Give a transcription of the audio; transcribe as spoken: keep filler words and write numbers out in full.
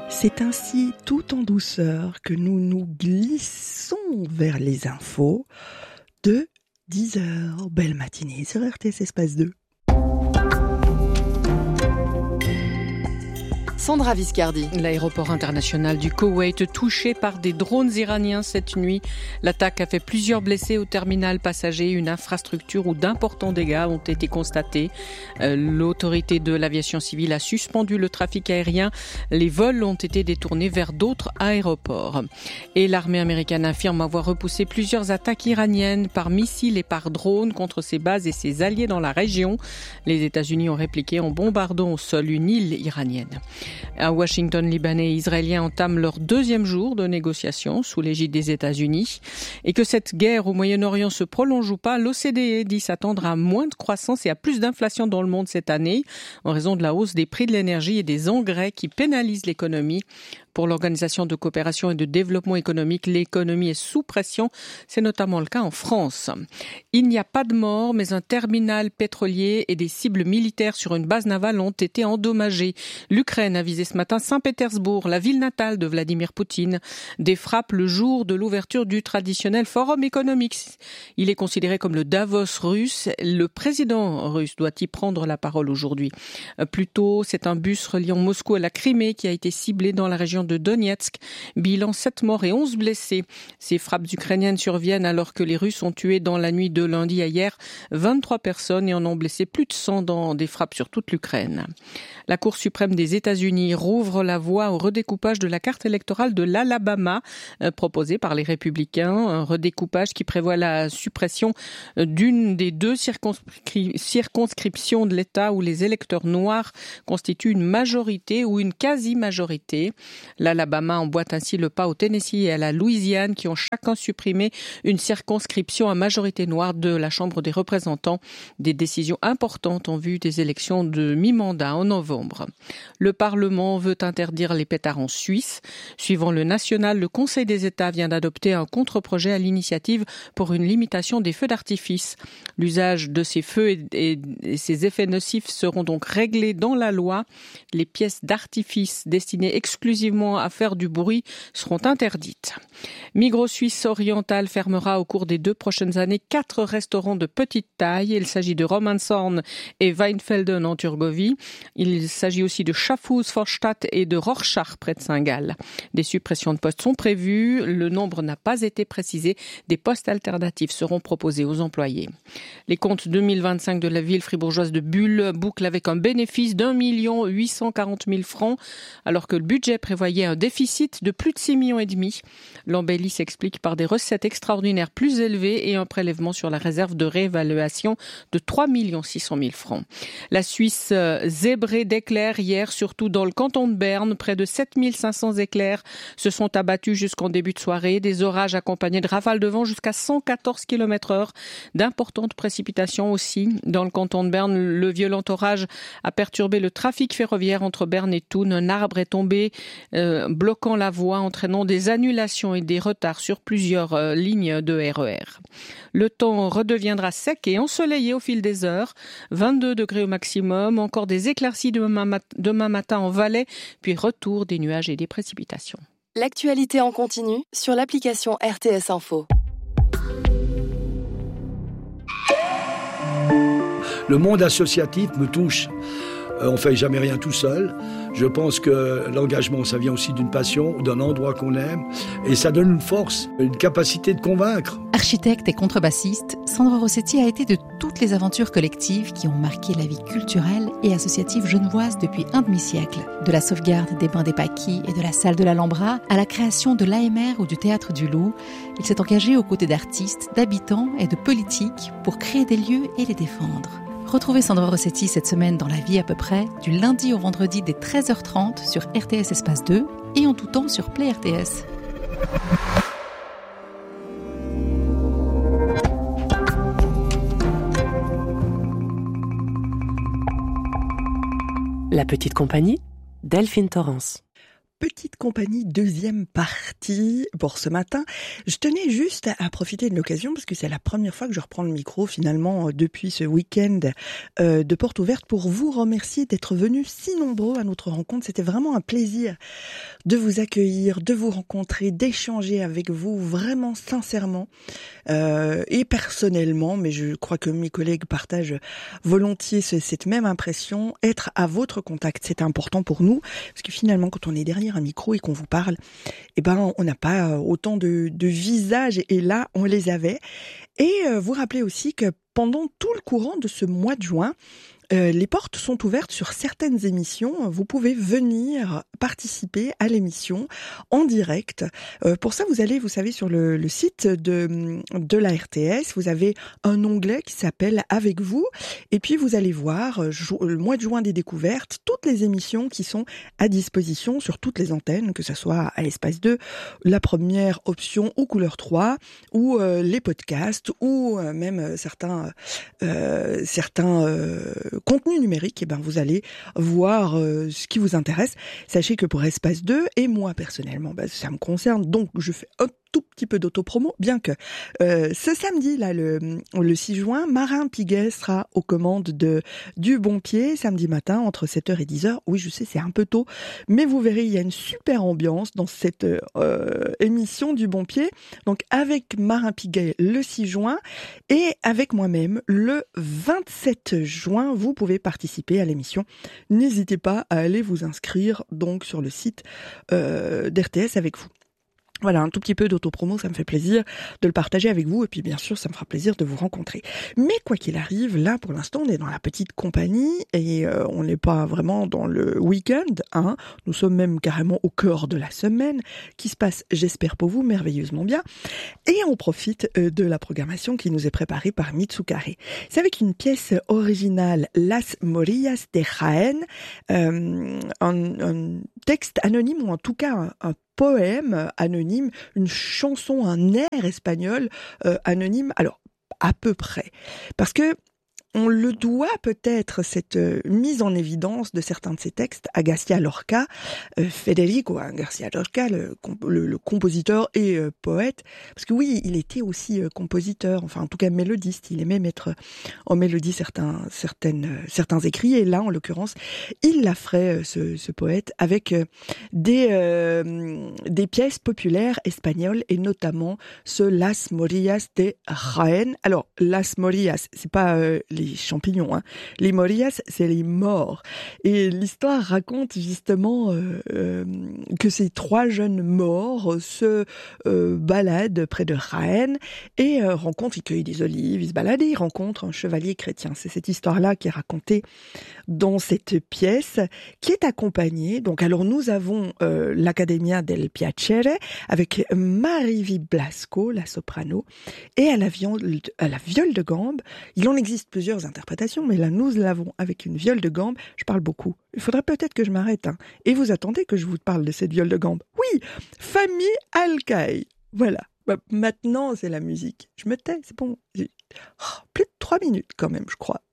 C'est ainsi, tout en douceur, que nous nous glissons vers les infos de dix heures. Belle matinée sur R T S Espace deux. Sandra Viscardi. L'aéroport international du Koweït touché par des drones iraniens cette nuit. L'attaque a fait plusieurs blessés au terminal passager. Une infrastructure où d'importants dégâts ont été constatés. Euh, l'autorité de l'aviation civile a suspendu le trafic aérien. Les vols ont été détournés vers d'autres aéroports. Et l'armée américaine affirme avoir repoussé plusieurs attaques iraniennes par missiles et par drones contre ses bases et ses alliés dans la région. Les États-Unis ont répliqué en bombardant au sol une île iranienne. À Washington, Libanais et Israéliens entament leur deuxième jour de négociations sous l'égide des États-Unis. Et que cette guerre au Moyen-Orient se prolonge ou pas, l'O C D E dit s'attendre à moins de croissance et à plus d'inflation dans le monde cette année en raison de la hausse des prix de l'énergie et des engrais qui pénalisent l'économie. Pour l'Organisation de coopération et de développement économique, l'économie est sous pression. C'est notamment le cas en France. Il n'y a pas de morts, mais un terminal pétrolier et des cibles militaires sur une base navale ont été endommagés. L'Ukraine a visé ce matin Saint-Pétersbourg, la ville natale de Vladimir Poutine. Des frappes le jour de l'ouverture du traditionnel forum économique. Il est considéré comme le Davos russe. Le président russe doit y prendre la parole aujourd'hui. Plus tôt, c'est un bus reliant Moscou à la Crimée qui a été ciblé dans la région de Donetsk. Bilan sept morts et onze blessés. Ces frappes ukrainiennes surviennent alors que les Russes ont tué dans la nuit de lundi à hier vingt-trois personnes et en ont blessé plus de cent dans des frappes sur toute l'Ukraine. La Cour suprême des États-Unis rouvre la voie au redécoupage de la carte électorale de l'Alabama euh, proposée par les Républicains. Un redécoupage qui prévoit la suppression d'une des deux circonscri- circonscriptions de l'État où les électeurs noirs constituent une majorité ou une quasi-majorité. L'Alabama emboîte ainsi le pas au Tennessee et à la Louisiane qui ont chacun supprimé une circonscription à majorité noire de la Chambre des représentants. Des décisions importantes en vue des élections de mi-mandat en novembre. Le Parlement veut interdire les pétards en Suisse. Suivant le national, le Conseil des États vient d'adopter un contre-projet à l'initiative pour une limitation des feux d'artifice. L'usage de ces feux et, et, et ces effets nocifs seront donc réglés dans la loi. Les pièces d'artifice destinées exclusivement à faire du bruit seront interdites. Migros Suisse orientale fermera au cours des deux prochaines années quatre restaurants de petite taille. Il s'agit de Romanshorn et Weinfelden en Turgovie. Il s'agit aussi de Schaffhouse, Vorstadt et de Rorschach près de Saint-Gall. Des suppressions de postes sont prévues. Le nombre n'a pas été précisé. Des postes alternatifs seront proposés aux employés. Les comptes deux mille vingt-cinq de la ville fribourgeoise de Bulle bouclent avec un bénéfice d'un million huit cent quarante mille francs, alors que le budget prévoyait un déficit de plus de six millions et demi. L'embellie s'explique par des recettes extraordinaires plus élevées et un prélèvement sur la réserve de réévaluation de trois millions six cent mille francs. La Suisse euh, zébrée d'éclairs hier, surtout dans le canton de Berne. Près de sept mille cinq cents éclairs se sont abattus jusqu'en début de soirée. Des orages accompagnés de rafales de vent jusqu'à cent quatorze kilomètres heure. D'importantes précipitations aussi. Dans le canton de Berne, le violent orage a perturbé le trafic ferroviaire entre Berne et Thun. Un arbre est tombé, euh, bloquant la voie, entraînant des annulations et des retards sur plusieurs euh, lignes de R E R. Le temps redeviendra sec et ensoleillé au fil des heures. vingt-deux degrés au maximum. Encore des éclaircies demain, mat- demain matin en Valais, puis retour des nuages et des précipitations. L'actualité en continu sur l'application R T S Info. Le monde associatif me touche. On ne fait jamais rien tout seul. Je pense que l'engagement, ça vient aussi d'une passion, d'un endroit qu'on aime. Et ça donne une force, une capacité de convaincre. Architecte et contrebassiste, Sandra Rossetti a été de toutes les aventures collectives qui ont marqué la vie culturelle et associative genevoise depuis un demi-siècle. De la sauvegarde des bains des Paquis et de la salle de l'Alhambra à la création de l'A M R ou du Théâtre du Loup, il s'est engagé aux côtés d'artistes, d'habitants et de politiques pour créer des lieux et les défendre. Retrouvez Sandra Rossetti cette semaine dans La Vie à peu près, du lundi au vendredi dès treize heures trente sur R T S Espace deux et en tout temps sur Play R T S. La petite compagnie, Delphine Torrance. Petite compagnie, deuxième partie pour ce matin. Je tenais juste à profiter de l'occasion parce que c'est la première fois que je reprends le micro finalement depuis ce week-end euh, de porte ouverte pour vous remercier d'être venus si nombreux à notre rencontre. C'était vraiment un plaisir de vous accueillir, de vous rencontrer, d'échanger avec vous vraiment sincèrement euh, et personnellement, mais je crois que mes collègues partagent volontiers cette même impression. Être à votre contact, c'est important pour nous parce que finalement quand on est derrière un micro et qu'on vous parle, eh ben on n'a pas autant de, de visages et là on les avait. Et euh, vous rappelez aussi que pendant tout le courant de ce mois de juin, Euh, les portes sont ouvertes sur certaines émissions. Vous pouvez venir participer à l'émission en direct. Euh, pour ça, vous allez, vous savez, sur le, le site de, de la R T S, vous avez un onglet qui s'appelle « Avec vous ». Et puis, vous allez voir, euh, le mois de juin des découvertes, toutes les émissions qui sont à disposition sur toutes les antennes, que ce soit à Espace deux, la première option ou Couleur trois, ou euh, les podcasts, ou euh, même certains, euh, certains euh, contenu numérique, et eh ben vous allez voir euh, ce qui vous intéresse. Sachez que pour Espace deux, et moi personnellement, ben, ça me concerne, donc je fais un tout petit peu d'autopromo, bien que euh, ce samedi, là, le, le six juin, Marin Piguet sera aux commandes de du Bon Pied, samedi matin, entre sept heures et dix heures. Oui, je sais, c'est un peu tôt, mais vous verrez, il y a une super ambiance dans cette euh, émission du Bon Pied. Donc, avec Marin Piguet le six juin, et avec moi-même le vingt-sept juin, vous pouvez participer à l'émission. N'hésitez pas à aller vous inscrire donc sur le site euh, d'R T S avec vous. Voilà, un tout petit peu d'autopromo, ça me fait plaisir de le partager avec vous et puis bien sûr, ça me fera plaisir de vous rencontrer. Mais quoi qu'il arrive, là pour l'instant, on est dans la petite compagnie et euh, on n'est pas vraiment dans le week-end, hein. Nous sommes même carrément au cœur de la semaine qui se passe, j'espère pour vous, merveilleusement bien. Et on profite euh, de la programmation qui nous est préparée par Mitsukare. C'est avec une pièce originale, Las Morillas de Jaén, euh, un, un texte anonyme ou en tout cas un, un poème anonyme, une chanson, un air espagnol euh, anonyme, alors à peu près, parce que on le doit peut-être, cette euh, mise en évidence de certains de ces textes, à García Lorca, euh, Federico hein, García Lorca, le, le, le compositeur et euh, poète, parce que oui, il était aussi euh, compositeur, enfin en tout cas mélodiste, il aimait mettre en mélodie certains, certaines, euh, certains écrits, et là en l'occurrence, il l'a fait, euh, ce, ce poète, avec euh, des, euh, des pièces populaires espagnoles, et notamment ce Las Morillas de Jaén. Alors, Las Morillas, c'est pas euh, les champignons, hein. Les morillas, c'est les morts. Et l'histoire raconte justement euh, euh, que ces trois jeunes morts se euh, baladent près de Jaén et euh, rencontrent, ils cueillent des olives, ils se baladent et ils rencontrent un chevalier chrétien. C'est cette histoire-là qui est racontée dans cette pièce qui est accompagnée. Donc, alors nous avons euh, l'Accademia del Piacere avec Marivi Blasco, la soprano, et à la viole, à la viole de gambe. Il en existe plusieurs interprétations, mais là nous l'avons avec une viole de gambe. Je parle beaucoup. Il faudrait peut-être que je m'arrête. Hein. Et vous attendez que je vous parle de cette viole de gambe. Oui, Famille Alcaï. Voilà. Bah, maintenant, c'est la musique. Je me tais, c'est bon. Oh, plus de trois minutes quand même, je crois.